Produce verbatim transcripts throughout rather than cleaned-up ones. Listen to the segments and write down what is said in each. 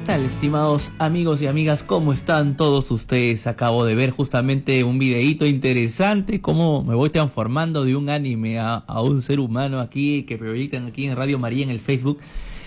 tal, estimados amigos y amigas? ¿Cómo están todos ustedes? Acabo de ver justamente un videíto interesante, cómo me voy transformando de un anime a, a un ser humano aquí, que proyectan aquí en Radio María en el Facebook.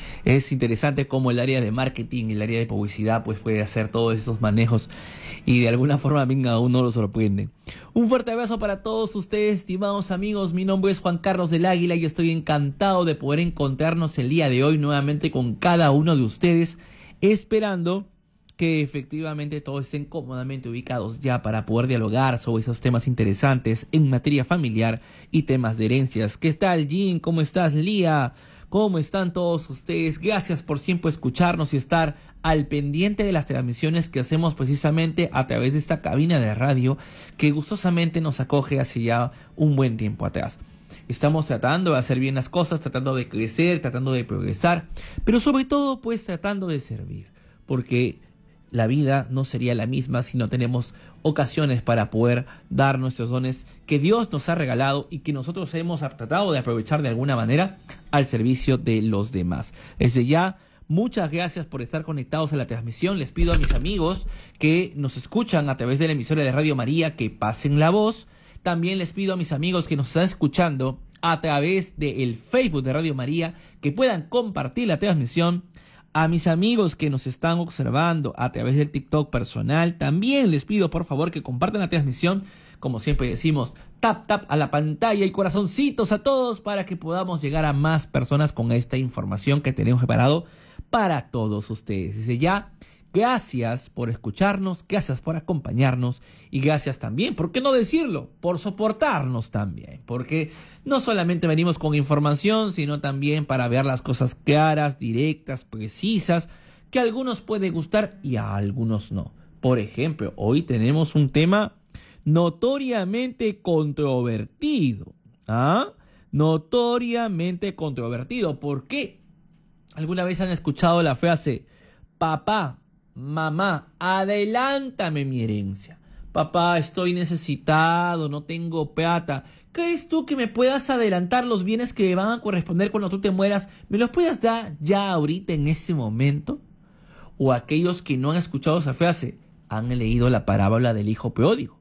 Es interesante cómo el área de marketing, el área de publicidad, pues puede hacer todos estos manejos y de alguna forma venga a uno lo sorprende. Un fuerte abrazo para todos ustedes, estimados amigos. Mi nombre es Juan Carlos del Águila y estoy encantado de poder encontrarnos el día de hoy nuevamente con cada uno de ustedes, esperando que efectivamente todos estén cómodamente ubicados ya para poder dialogar sobre esos temas interesantes en materia familiar y temas de herencias. ¿Qué tal, Jim? ¿Cómo estás, Lía? ¿Cómo están todos ustedes? Gracias por siempre escucharnos y estar al pendiente de las transmisiones que hacemos precisamente a través de esta cabina de radio que gustosamente nos acoge hace ya un buen tiempo atrás. Estamos tratando de hacer bien las cosas, tratando de crecer, tratando de progresar, pero sobre todo pues tratando de servir, porque la vida no sería la misma si no tenemos ocasiones para poder dar nuestros dones que Dios nos ha regalado y que nosotros hemos tratado de aprovechar de alguna manera al servicio de los demás. Desde ya, muchas gracias por estar conectados a la transmisión. Les pido a mis amigos que nos escuchan a través de la emisora de Radio María que pasen la voz. También les pido a mis amigos que nos están escuchando a través del Facebook de Radio María que puedan compartir la transmisión. A mis amigos que nos están observando a través del TikTok personal, también les pido por favor que compartan la transmisión. Como siempre decimos, tap tap a la pantalla y corazoncitos a todos para que podamos llegar a más personas con esta información que tenemos preparado para todos ustedes. Desde ya, gracias por escucharnos, gracias por acompañarnos y gracias también, ¿por qué no decirlo?, por soportarnos también, porque no solamente venimos con información, sino también para ver las cosas claras, directas, precisas, que a algunos puede gustar y a algunos no. Por ejemplo, hoy tenemos un tema notoriamente controvertido, ¿ah? Notoriamente controvertido. ¿Por qué? ¿Alguna vez han escuchado la frase, papá, mamá, adelántame mi herencia? Papá, estoy necesitado, no tengo plata. ¿Crees tú que me puedas adelantar los bienes que me van a corresponder cuando tú te mueras? ¿Me los puedas dar ya ahorita en ese momento? O aquellos que no han escuchado esa frase, han leído la parábola del hijo pródigo.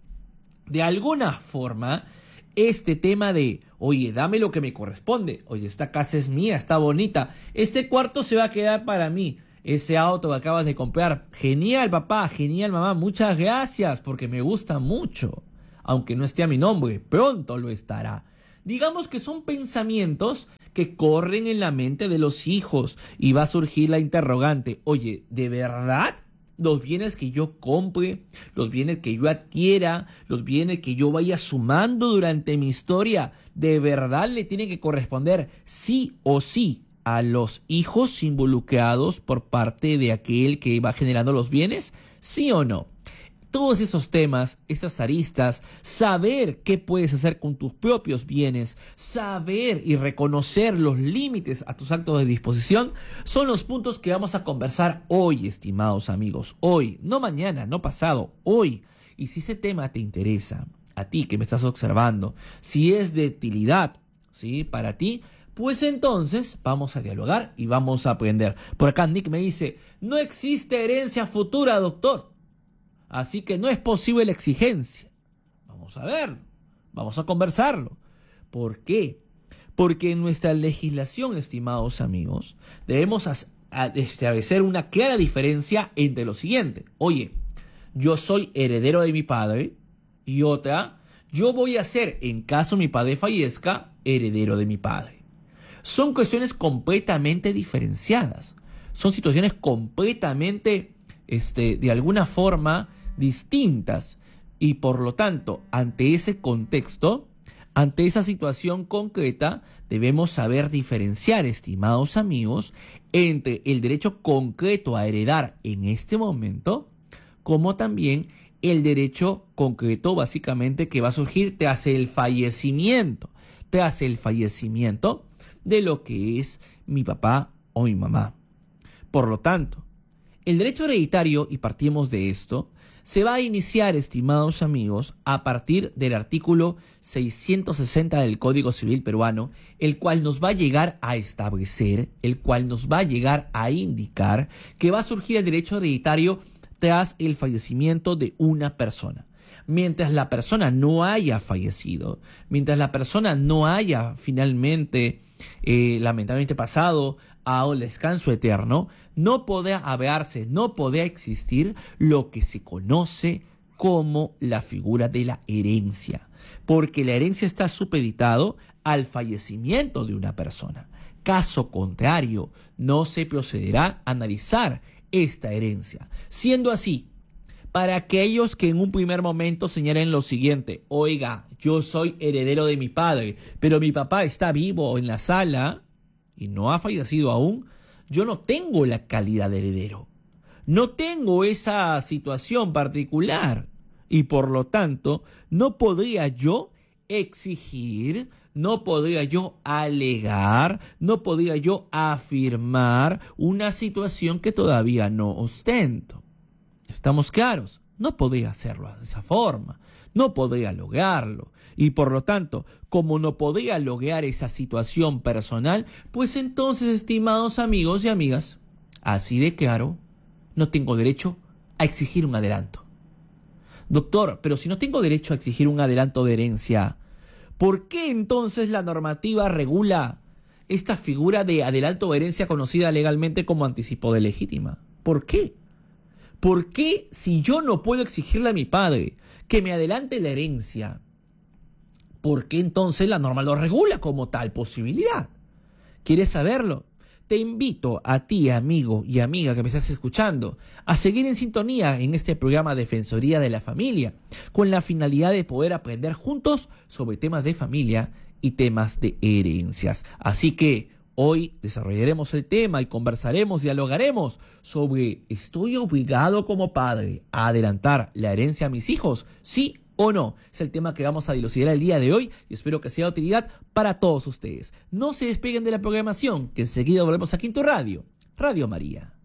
De alguna forma, este tema de, oye, dame lo que me corresponde. Oye, esta casa es mía, está bonita. Este cuarto se va a quedar para mí. Ese auto que acabas de comprar, genial papá, genial mamá, muchas gracias porque me gusta mucho. Aunque no esté a mi nombre, pronto lo estará. Digamos que son pensamientos que corren en la mente de los hijos y va a surgir la interrogante, oye, ¿de verdad los bienes que yo compre, los bienes que yo adquiera, los bienes que yo vaya sumando durante mi historia, de verdad le tienen que corresponder sí o sí a los hijos involucrados por parte de aquel que va generando los bienes? ¿Sí o no? Todos esos temas, esas aristas, saber qué puedes hacer con tus propios bienes, saber y reconocer los límites a tus actos de disposición, son los puntos que vamos a conversar hoy, estimados amigos. Hoy, no mañana, no pasado, hoy. Y si ese tema te interesa, a ti que me estás observando, si es de utilidad, ¿sí?, para ti, pues entonces vamos a dialogar y vamos a aprender. Por acá Nick me dice, no existe herencia futura, doctor. Así que no es posible la exigencia. Vamos a verlo, vamos a conversarlo. ¿Por qué? Porque en nuestra legislación, estimados amigos, debemos establecer una clara diferencia entre lo siguiente. Oye, yo soy heredero de mi padre, y otra, yo voy a ser, en caso mi padre fallezca, heredero de mi padre. Son cuestiones completamente diferenciadas. Son situaciones completamente, este, de alguna forma, distintas. Y por lo tanto, ante ese contexto, ante esa situación concreta, debemos saber diferenciar, estimados amigos, entre el derecho concreto a heredar en este momento, como también el derecho concreto, básicamente, que va a surgir tras el fallecimiento, tras el fallecimiento de lo que es mi papá o mi mamá. Por lo tanto, El derecho hereditario, y partimos de esto, se va a iniciar, estimados amigos, a partir del artículo seiscientos sesenta del Código Civil peruano, el cual nos va a llegar a establecer, el cual nos va a llegar a indicar que va a surgir el derecho hereditario tras el fallecimiento de una persona. Mientras la persona no haya fallecido, mientras la persona no haya finalmente, eh, lamentablemente pasado al descanso eterno, no podrá haberse, no podrá existir lo que se conoce como la figura de la herencia, porque la herencia está supeditado al fallecimiento de una persona. Caso contrario, no se procederá a analizar esta herencia. Siendo así, para aquellos que en un primer momento señalen lo siguiente: oiga, yo soy heredero de mi padre, pero mi papá está vivo en la sala y no ha fallecido aún, yo no tengo la calidad de heredero. No tengo esa situación particular y por lo tanto no podría yo exigir, no podría yo alegar, no podría yo afirmar una situación que todavía no ostento. ¿Estamos claros? No podía hacerlo de esa forma, no podía lograrlo. Y por lo tanto, como no podía lograr esa situación personal, pues entonces, estimados amigos y amigas, así de claro, no tengo derecho a exigir un adelanto. Doctor, pero si no tengo derecho a exigir un adelanto de herencia, ¿por qué entonces la normativa regula esta figura de adelanto de herencia conocida legalmente como anticipo de legítima? ¿Por qué? ¿Por qué si yo no puedo exigirle a mi padre que me adelante la herencia, por qué entonces la norma lo regula como tal posibilidad? ¿Quieres saberlo? Te invito a ti, amigo y amiga que me estás escuchando, a seguir en sintonía en este programa Defensoría de la Familia, con la finalidad de poder aprender juntos sobre temas de familia y temas de herencias. Así que hoy desarrollaremos el tema y conversaremos, dialogaremos sobre: ¿estoy obligado como padre a adelantar la herencia a mis hijos? ¿Sí o no? Es el tema que vamos a dilucidar el día de hoy y espero que sea de utilidad para todos ustedes. No se despeguen de la programación, que enseguida volvemos aquí en tu radio, Radio María.